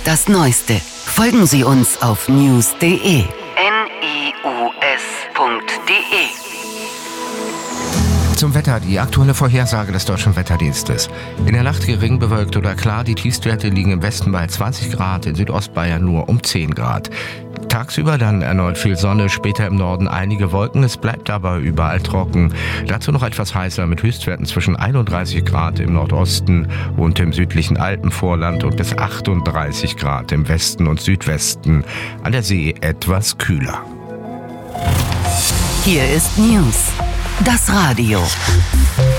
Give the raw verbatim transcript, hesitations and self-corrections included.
das Neueste. Folgen Sie uns auf news punkt de. N I U S punkt de. Zum Wetter, die aktuelle Vorhersage des Deutschen Wetterdienstes. In der Nacht gering bewölkt oder klar, die Tiefstwerte liegen im Westen bei zwanzig Grad, in Südostbayern nur um zehn Grad. Tagsüber dann erneut viel Sonne, später im Norden einige Wolken, es bleibt aber überall trocken. Dazu noch etwas heißer mit Höchstwerten zwischen einunddreißig Grad im Nordosten und im südlichen Alpenvorland und bis achtunddreißig Grad im Westen und Südwesten. An der See etwas kühler. Hier ist News, das Radio.